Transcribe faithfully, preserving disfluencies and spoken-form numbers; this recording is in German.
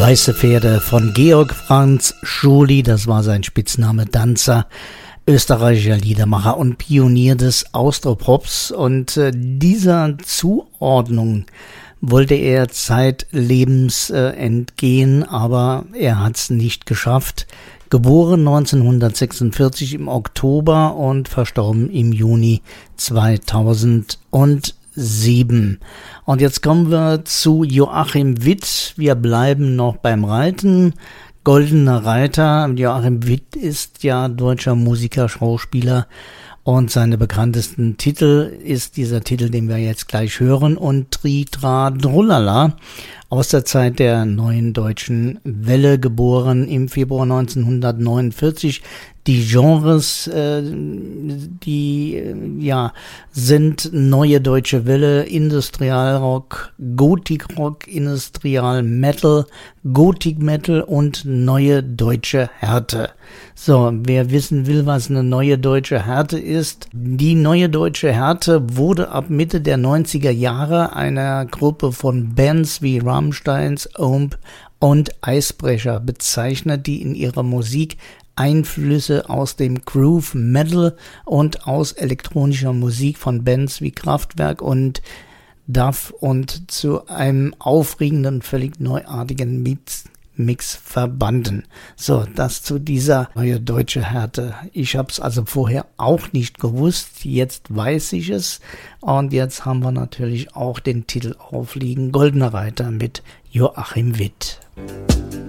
Weiße Pferde von Georg Franz Scholi, das war sein Spitzname Danzer, österreichischer Liedermacher und Pionier des Austropops. Und äh, dieser Zuordnung wollte er zeitlebens äh, entgehen, aber er hat es nicht geschafft. Geboren neunzehnhundertsechsundvierzig im Oktober und verstorben im Juni zweitausendsieben. Und jetzt kommen wir zu Joachim Witt. Wir bleiben noch beim Reiten. Goldener Reiter. Joachim Witt ist ja deutscher Musiker, Schauspieler. Und seine bekanntesten Titel ist dieser Titel, den wir jetzt gleich hören, und Tri, Tra, Drullala, aus der Zeit der Neuen Deutschen Welle, geboren im Februar neunzehnhundertneunundvierzig. Die Genres, äh, die äh, ja sind Neue Deutsche Welle, Industrialrock, Gothic-Rock, Industrial Metal, Gothic Metal und Neue Deutsche Härte. So, wer wissen will, was eine Neue Deutsche Härte ist, die Neue Deutsche Härte wurde ab Mitte der neunziger Jahre einer Gruppe von Bands wie Rammsteins, Omp und Eisbrecher bezeichnet, die in ihrer Musik Einflüsse aus dem Groove Metal und aus elektronischer Musik von Bands wie Kraftwerk und Duff und zu einem aufregenden, völlig neuartigen Mix, Mix verbanden. So, das zu dieser Neue Deutsche Härte. Ich habe es also vorher auch nicht gewusst, jetzt weiß ich es und jetzt haben wir natürlich auch den Titel aufliegen, Goldener Reiter mit Joachim Witt.